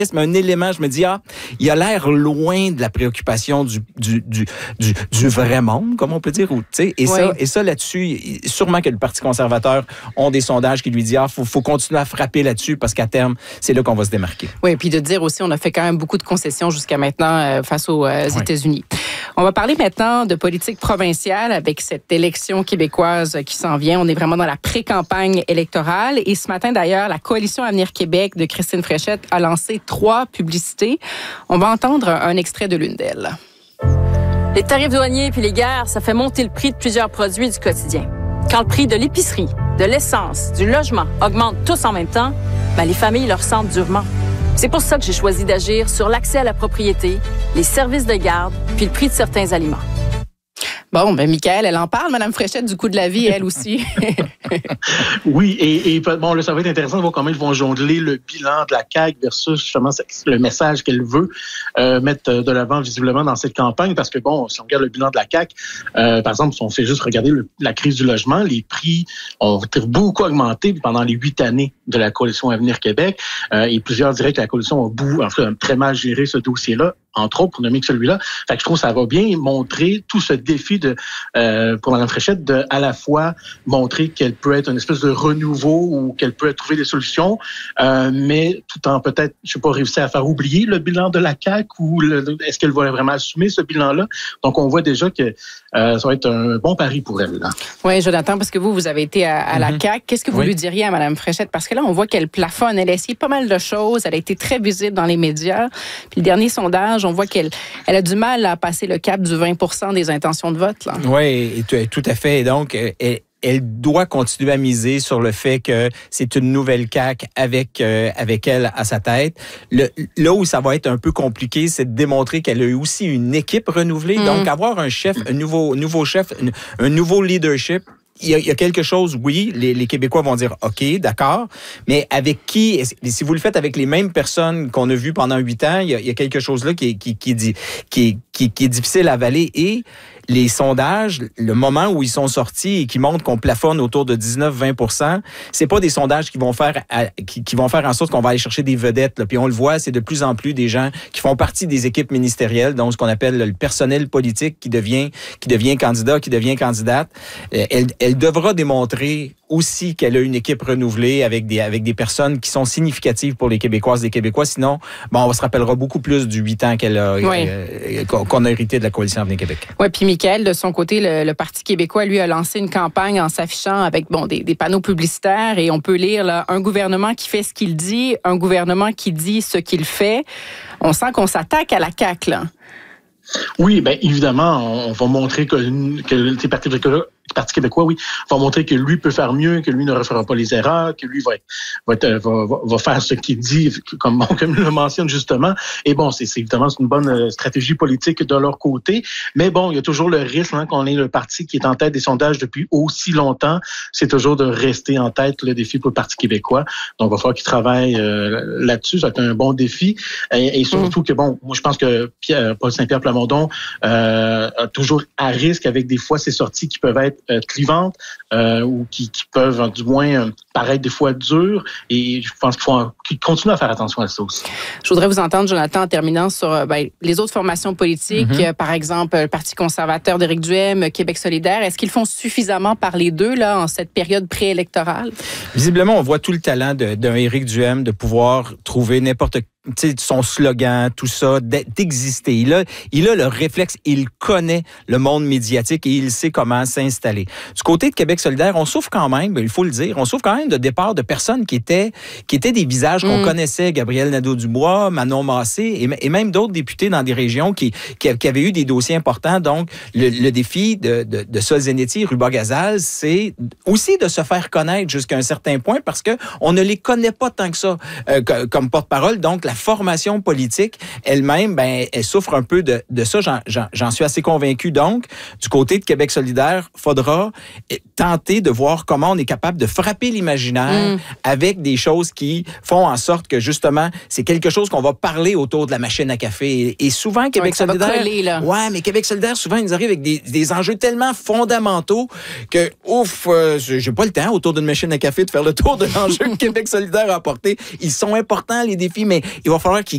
mais un élément, je me dis, il a l'air loin de la préoccupation du vrai monde, comme on peut dire. Et ça, là-dessus, sûrement que le Parti conservateur ont des sondages qui lui disent, faut continuer à frapper là-dessus parce qu'à terme, c'est là qu'on va se démarquer. Oui, puis de dire aussi, on a fait quand même beaucoup de concessions jusqu'à maintenant face aux États-Unis. On va parler maintenant de politique provinciale avec cette élection québécoise qui s'en vient. On est vraiment dans la pré-campagne électorale. Et ce matin, d'ailleurs, la Coalition Avenir Québec de Christine Fréchette a lancé 3 publicités. On va entendre un extrait de l'une d'elles. Les tarifs douaniers puis les guerres, ça fait monter le prix de plusieurs produits du quotidien. Quand le prix de l'épicerie, de l'essence, du logement augmente tous en même temps, les familles le ressentent durement. C'est pour ça que j'ai choisi d'agir sur l'accès à la propriété, les services de garde, puis le prix de certains aliments. Bon, Michaël, elle en parle, Mme Fréchette, du coût de la vie, elle aussi. Oui, et bon, là, ça va être intéressant de voir comment ils vont jongler le bilan de la CAQ versus justement le message qu'elle veut mettre de l'avant visiblement dans cette campagne. Parce que bon, si on regarde le bilan de la CAQ, par exemple, si on fait juste regarder la crise du logement, les prix ont beaucoup augmenté pendant les 8 années de la Coalition Avenir Québec. Et plusieurs diraient que la coalition a très mal géré ce dossier-là, entre autres, pour nommer que celui-là. Fait que je trouve que ça va bien montrer tout ce défi pour Mme Fréchette de à la fois montrer qu'elle peut être une espèce de renouveau ou qu'elle peut trouver des solutions, mais tout en peut-être, je sais pas, réussir à faire oublier le bilan de la CAQ ou est-ce qu'elle va vraiment assumer ce bilan-là? Donc, on voit déjà que ça va être un bon pari pour elle. Oui, Jonathan, parce que vous avez été à la CAQ. Qu'est-ce que vous lui diriez à Mme Fréchette? Parce que là, on voit qu'elle plafonne. Elle a essayé pas mal de choses. Elle a été très visible dans les médias. Puis le dernier sondage, on voit qu'elle a du mal à passer le cap du 20% des intentions de vote. Oui, tout à fait. Donc, elle doit continuer à miser sur le fait que c'est une nouvelle CAQ avec elle à sa tête. Là où ça va être un peu compliqué, c'est de démontrer qu'elle a eu aussi une équipe renouvelée. Donc, avoir un chef, un nouveau chef, un nouveau leadership. Il y a quelque chose, oui, les Québécois vont dire OK, d'accord, mais avec qui, si vous le faites avec les mêmes personnes qu'on a vues pendant 8 ans, il y a quelque chose là qui est difficile à avaler. Et les sondages, le moment où ils sont sortis et qui montrent qu'on plafonne autour de 19-20%, c'est pas des sondages qui vont faire en sorte qu'on va aller chercher des vedettes. Là. Puis on le voit, c'est de plus en plus des gens qui font partie des équipes ministérielles, donc ce qu'on appelle le personnel politique qui devient candidat, qui devient candidate. Elle devra démontrer aussi qu'elle a une équipe renouvelée avec des personnes qui sont significatives pour les Québécoises et les Québécois. Sinon, on se rappellera beaucoup plus du 8 ans qu'on a hérité de la Coalition Avenir Québec. Oui, puis Michaël, de son côté, le Parti québécois, lui, a lancé une campagne en s'affichant avec des panneaux publicitaires et on peut lire là, un gouvernement qui fait ce qu'il dit, un gouvernement qui dit ce qu'il fait. On sent qu'on s'attaque à la CAQ, là. Oui, bien évidemment, on va montrer que le Parti québécois, va montrer que lui peut faire mieux, que lui ne refera pas les erreurs, que lui va faire ce qu'il dit, comme le mentionne justement. Et bon, c'est évidemment une bonne stratégie politique de leur côté. Mais bon, il y a toujours le risque qu'on ait le parti qui est en tête des sondages depuis aussi longtemps. C'est toujours de rester en tête le défi pour le Parti québécois. Donc, il va falloir qu'il travaille là-dessus. Ça va être un bon défi. Et surtout que, moi, je pense que Paul Saint-Pierre Plamondon a toujours à risque avec des fois ces sorties qui peuvent être clivantes ou qui peuvent du moins paraître des fois dures. Et je pense qu'il faut continuer à faire attention à ça aussi. Je voudrais vous entendre, Jonathan, en terminant sur les autres formations politiques, par exemple le Parti conservateur d'Éric Duhaime, Québec solidaire. Est-ce qu'ils font suffisamment parler d'eux là, en cette période préélectorale? Visiblement, on voit tout le talent d'un Éric Duhaime de pouvoir trouver n'importe son slogan, tout ça, d'exister. Il a le réflexe, il connaît le monde médiatique et il sait comment s'installer. Du côté de Québec solidaire, on souffre quand même, il faut le dire, on souffre quand même de départ de personnes qui étaient des visages qu'on connaissait, Gabriel Nadeau-Dubois, Manon Massé et même d'autres députés dans des régions qui avaient eu des dossiers importants. Donc, le défi de Sol Zanetti, Ruba-Gazal, c'est aussi de se faire connaître jusqu'à un certain point parce que on ne les connaît pas tant que ça comme porte-parole. Donc, la formation politique elle-même, elle souffre un peu de ça. J'en suis assez convaincu. Donc, du côté de Québec solidaire, il faudra tenter de voir comment on est capable de frapper l'imaginaire avec des choses qui font en sorte que, justement, c'est quelque chose qu'on va parler autour de la machine à café. Et souvent, Québec solidaire... Ça va coller, là. Ouais, mais Québec solidaire, souvent, ils nous arrivent avec des enjeux tellement fondamentaux que, j'ai pas le temps autour d'une machine à café de faire le tour de l'enjeu que Québec solidaire a apporté. Ils sont importants, les défis, mais il va falloir qu'ils